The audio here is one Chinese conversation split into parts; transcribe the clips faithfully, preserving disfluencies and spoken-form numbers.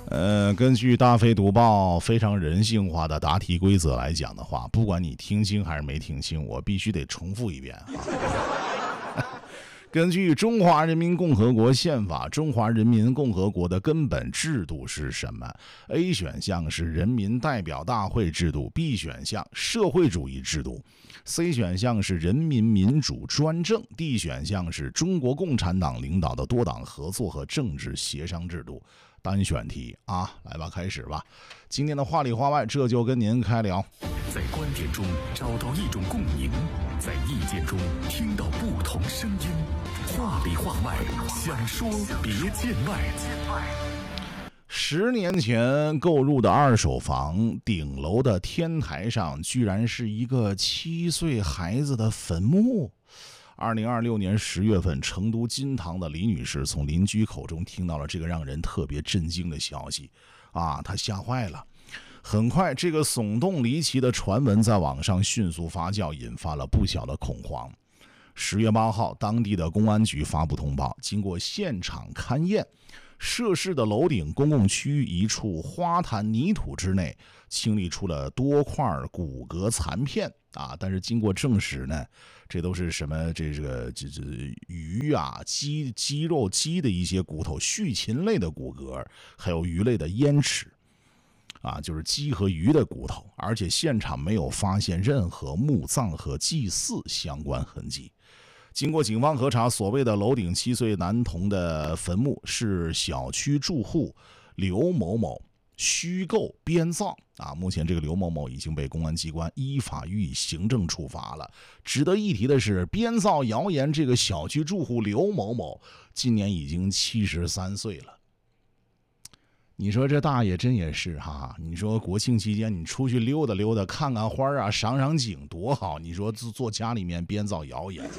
呃，根据大飞读报非常人性化的答题规则来讲的话，不管你听清还是没听清，我必须得重复一遍啊。根据中华人民共和国宪法，中华人民共和国的根本制度是什么？ A 选项是人民代表大会制度， B 选项社会主义制度， C 选项是人民民主专政， D 选项是中国共产党领导的多党合作和政治协商制度。单选题啊，来吧，开始吧。今天的话里话外，这就跟您开聊。 在观点中找到一种共鸣，在意见中听到不同声音，话里话外，想说别见外。 十年前购入的二手房，顶楼的天台上居然是一个七岁孩子的坟墓。二零二六年十月份，成都金堂的李女士从邻居口中听到了这个让人特别震惊的消息啊，她吓坏了。很快，这个耸动离奇的传闻在网上迅速发酵，引发了不小的恐慌。十月八号，当地的公安局发布通报，经过现场勘验，涉事的楼顶公共区域一处花坛泥土之内清理出了多块骨骼残片啊，但是经过证实呢，这都是什么这个这这鱼啊、鸡鸡肉鸡的一些骨头、畜禽类的骨骼，还有鱼类的咽齿啊，就是鸡和鱼的骨头，而且现场没有发现任何墓葬和祭祀相关痕迹。经过警方核查，所谓的楼顶七岁男童的坟墓是小区住户刘某某虚构编造啊，目前这个刘某某已经被公安机关依法予以行政处罚了。值得一提的是，编造谣言这个小区住户刘某某今年已经七十三岁了。你说这大爷真也是哈，你说国庆期间你出去溜达溜达，看看花啊，赏赏景多好，你说坐家里面编造谣言。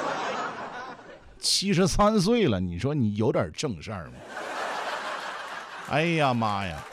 七十三岁了，你说你有点正事儿吗？哎呀妈呀！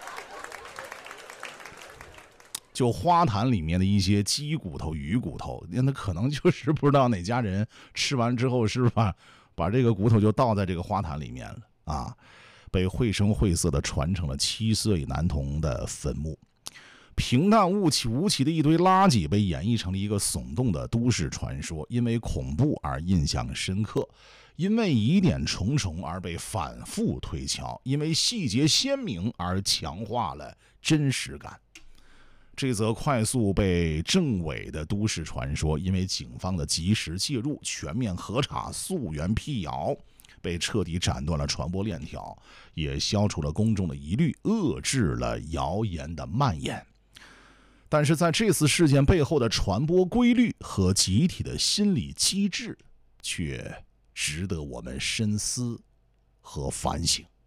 就花坛里面的一些鸡骨头、鱼骨头，那可能就是不知道哪家人吃完之后是把把这个骨头就倒在这个花坛里面了啊，被绘声绘色的传成了七岁男童的坟墓。平淡无奇无奇的一堆垃圾被演绎成了一个耸动的都市传说，因为恐怖而印象深刻，因为疑点重重而被反复推敲，因为细节鲜明而强化了真实感。这则快速被证伪的都市传说，因为警方的及时介入、全面核查、溯源辟谣，被彻底斩断了传播链条，也消除了公众的疑虑，遏制了谣言的蔓延。但是在这次事件背后的传播规律和集体的心理机制，却值得我们深思和反省。